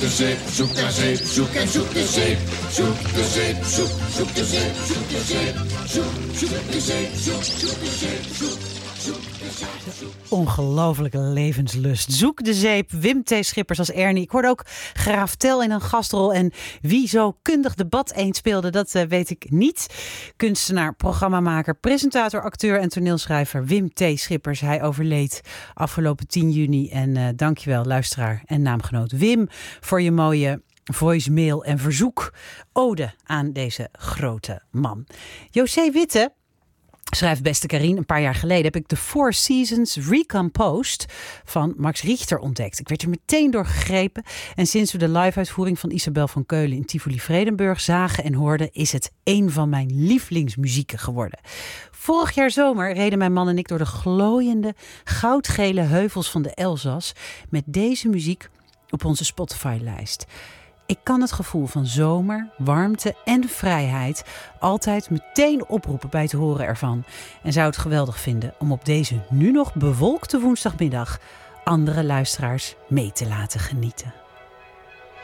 de zeep, zoek naar zeep, zoek en zoek de zeep. Zoek de zeep, zoek de zeep, zoek de zeep. Zoek de zeep, zoek de zeep, zoek de zeep. Ongelofelijke levenslust. Zoek de zeep, Wim T. Schippers als Ernie. Ik hoorde ook Graaf Tel in een gastrol. En wie zo kundig debat eens speelde, dat weet ik niet. Kunstenaar, programmamaker, presentator, acteur en toneelschrijver Wim T. Schippers. Hij overleed afgelopen 10 juni. En dankjewel luisteraar en naamgenoot Wim voor je mooie voicemail en verzoek. Ode aan deze grote man. José Witte schrijft: beste Karien, een paar jaar geleden heb ik de Four Seasons Recomposed van Max Richter ontdekt. Ik werd er meteen door gegrepen. En sinds we de live-uitvoering van Isabel van Keulen in Tivoli-Vredenburg zagen en hoorden, is het een van mijn lievelingsmuzieken geworden. Vorig jaar zomer reden mijn man en ik door de glooiende, goudgele heuvels van de Elzas met deze muziek op onze Spotify-lijst. Ik kan het gevoel van zomer, warmte en vrijheid altijd meteen oproepen bij het horen ervan. En zou het geweldig vinden om op deze nu nog bewolkte woensdagmiddag andere luisteraars mee te laten genieten.